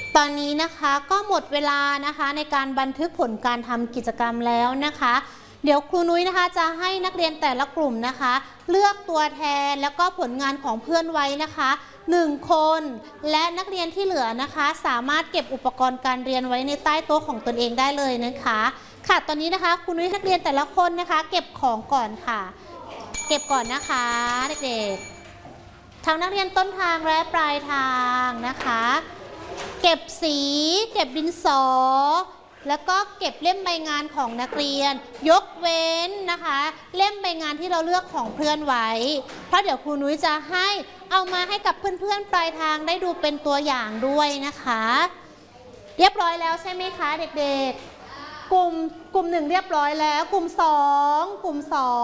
ตอนนี้นะคะก็หมดเวลานะคะในการบันทึกผลการทำกิจกรรมแล้วนะคะเดี๋ยวครูนุ้ยนะคะจะให้นักเรียนแต่ละกลุ่มนะคะเลือกตัวแทนแล้วก็ผลงานของเพื่อนไว้นะคะ1 คนและนักเรียนที่เหลือนะคะสามารถเก็บอุปกรณ์การเรียนไว้ในใต้โต๊ะของตนเองได้เลยนะคะค่ะตอนนี้นะคะครูนุ้ยนักเรียนแต่ละคนนะคะเก็บของก่อนค่ะเก็บก่อนนะคะเด็กๆทั้งนักเรียนต้นทางและปลายทางนะคะเก็บสีเก็บดินสอแล้วก็เก็บเล่มใบงานของนักเรียนยกเว้นนะคะเล่มใบงานที่เราเลือกของเพื่อนไว้เพราะเดี๋ยวครูนุ้ยจะให้เอามาให้กับเพื่อนๆปลายทางได้ดูเป็นตัวอย่างด้วยนะคะเรียบร้อยแล้วใช่ไหมคะเด็กๆกลุ่ม1เรียบร้อยแล้วกลุ่ม2กลุ่ม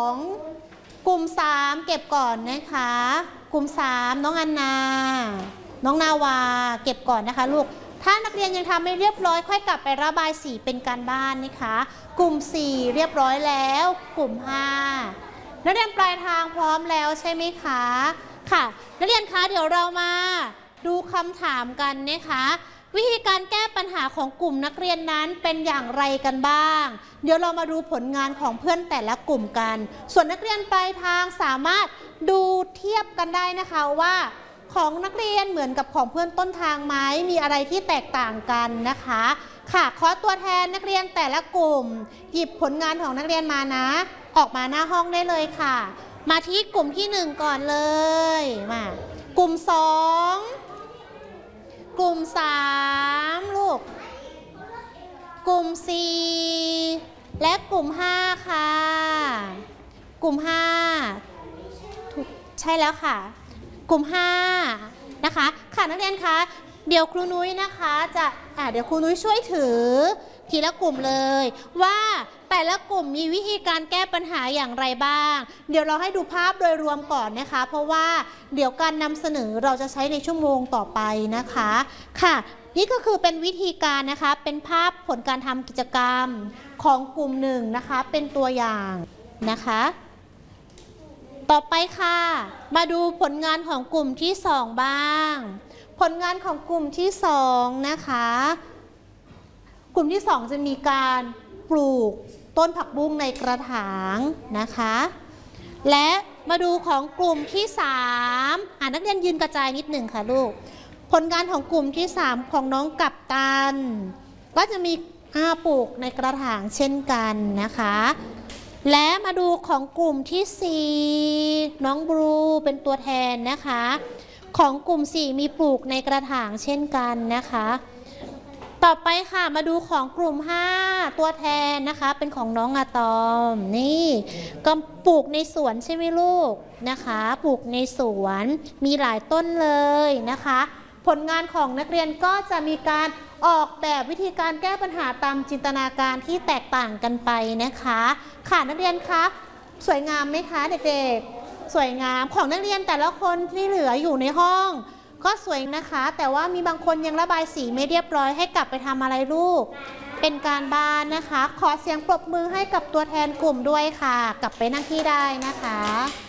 3เก็บก่อนนะคะกลุ่ม3น้องอันนาน้องนาวาเก็บก่อนนะคะลูกถ้านักเรียนยังทำไม่เรียบร้อยค่อยกลับไประบายสีเป็นการบ้านนะคะกลุ่ม4เรียบร้อยแล้วกลุ่ม5นักเรียนปลายทางพร้อมแล้วใช่ไหมคะค่ะนักเรียนคะเดี๋ยวเรามาดูคำถามกันนะคะวิธีการแก้ปัญหาของกลุ่มนักเรียนนั้นเป็นอย่างไรกันบ้างเดี๋ยวเรามาดูผลงานของเพื่อนแต่ละกลุ่มกันส่วนนักเรียนปลายทางสามารถดูเทียบกันได้นะคะว่าของนักเรียนเหมือนกับของเพื่อนต้นทางไหมมีอะไรที่แตกต่างกันนะคะค่ะขอตัวแทนนักเรียนแต่ละกลุ่มหยิบผลงานของนักเรียนมานะออกมาหน้าห้องได้เลยค่ะมาที่กลุ่มที่1ก่อนเลยมากลุ่ม2กลุ่ม3ลูกกลุ่ม4และกลุ่ม5ค่ะกลุ่ม5ถูกใช่แล้วค่ะกลุ่ม5นะคะค่ะนักเรียนคะเดี๋ยวครูนุ้ยนะคะจะเดี๋ยวครูนุ้ยช่วยถือทีละกลุ่มเลยว่าแต่ละกลุ่มมีวิธีการแก้ปัญหาอย่างไรบ้างเดี๋ยวเราให้ดูภาพโดยรวมก่อนนะคะเพราะว่าเดี๋ยวการนำเสนอเราจะใช้ในชั่วโมงต่อไปนะคะค่ะนี่ก็คือเป็นวิธีการนะคะเป็นภาพผลการทำกิจกรรมของกลุ่ม1นะคะเป็นตัวอย่างนะคะต่อไปค่ะมาดูผลงานของกลุ่มที่2บ้างผลงานของกลุ่มที่2นะคะกลุ่มที่2จะมีการปลูกต้นผักบุ้งในกระถางนะคะและมาดูของกลุ่มที่3นักเรียนยืนกระจายนิดหนึ่งค่ะลูกผลงานของกลุ่มที่3ของน้องกัปตันก็จะมีปลูกในกระถางเช่นกันนะคะและมาดูของกลุ่มที่4น้องบลูเป็นตัวแทนนะคะของกลุ่ม4มีปลูกในกระถางเช่นกันนะคะต่อไปค่ะมาดูของกลุ่ม5ตัวแทนนะคะเป็นของน้องอะตอมนี่ก็ปลูกในสวนใช่ไหมลูกนะคะปลูกในสวนมีหลายต้นเลยนะคะผลงานของนักเรียนก็จะมีการออกแบบวิธีการแก้ปัญหาตามจินตนาการที่แตกต่างกันไปนะคะค่ะนักเรียนคะสวยงามไหมคะเด็กๆสวยงามของนักเรียนแต่ละคนที่เหลืออยู่ในห้องก็สวยนะคะแต่ว่ามีบางคนยังระบายสีไม่เรียบร้อยให้กลับไปทำอะไรลูกเป็นการบ้านนะคะขอเสียงปรบมือให้กับตัวแทนกลุ่มด้วยค่ะกลับไปนั่งที่ได้นะคะ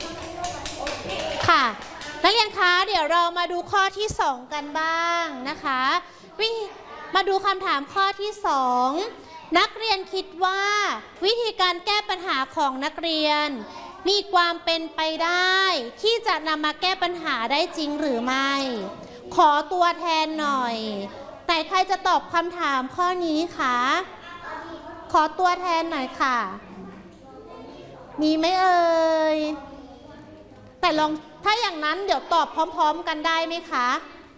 ค่ะนักเรียนคะเดี๋ยวเรามาดูข้อที่2กันบ้างนะคะมาดูคำถามข้อที่2นักเรียนคิดว่าวิธีการแก้ปัญหาของนักเรียนมีความเป็นไปได้ที่จะนำมาแก้ปัญหาได้จริงหรือไม่ขอตัวแทนหน่อยแต่ใครจะตอบคำถามข้อนี้คะขอตัวแทนหน่อยค่ะมีไหมเอ่ยแต่ลองถ้าอย่างนั้นเดี๋ยวตอบพร้อมๆกันได้ไหมคะ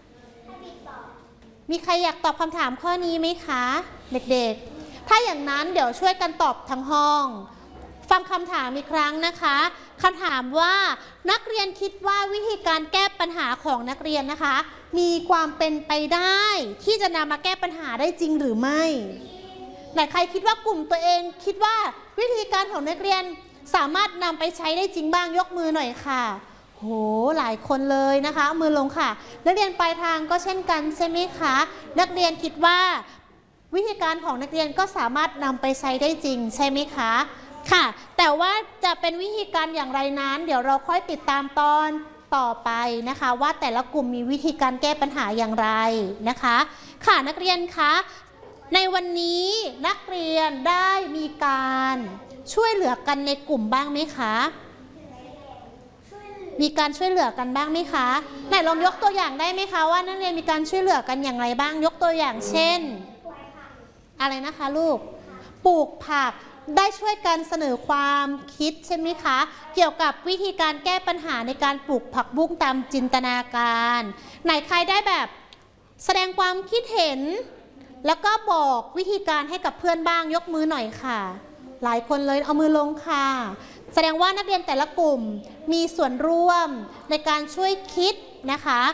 มีใครอยากตอบคำถามข้อนี้ไหมคะเด็กๆถ้าอย่างนั้นเดี๋ยวช่วยกันตอบทั้งห้องฟังคำถามอีกครั้งนะคะคำถามว่านักเรียนคิดว่าวิธีการแก้ปัญหาของนักเรียนนะคะมีความเป็นไปได้ที่จะนำมาแก้ปัญหาได้จริงหรือไม่แต่ใครคิดว่ากลุ่มตัวเองคิดว่าวิธีการของนักเรียนสามารถนำไปใช้ได้จริงบ้างยกมือหน่อยค่ะโหหลายคนเลยนะคะมือลงค่ะนักเรียนปลายทางก็เช่นกันใช่ไหมคะนักเรียนคิดว่าวิธีการของนักเรียนก็สามารถนำไปใช้ได้จริงใช่ไหมคะค่ะแต่ว่าจะเป็นวิธีการอย่างไรนั้นเดี๋ยวเราค่อยติดตามตอนต่อไปนะคะว่าแต่ละกลุ่มมีวิธีการแก้ปัญหาอย่างไรนะคะค่ะนักเรียนคะในวันนี้นักเรียนได้มีการช่วยเหลือกันในกลุ่มบ้างไหมคะมีการช่วยเหลือกันบ้างไหมคะไหนลองยกตัวอย่างได้ไหมคะว่านักเรียนมีการช่วยเหลือกันอย่างไรบ้างยกตัวอย่างเช่นอะไรนะคะลูกปลูกผักได้ช่วยกันเสนอความคิดใช่ไหมคะเกี่ยวกับวิธีการแก้ปัญหาในการปลูกผักบุ้งตามจินตนาการไหนใครได้แบบแสดงความคิดเห็นแล้วก็บอกวิธีการให้กับเพื่อนบ้างยกมือหน่อยค่ะหลายคนเลยเอามือลงค่ะแสดงว่านักเรียนแต่ละกลุ่มมีส่วนร่วมในการช่วยคิดนะคะ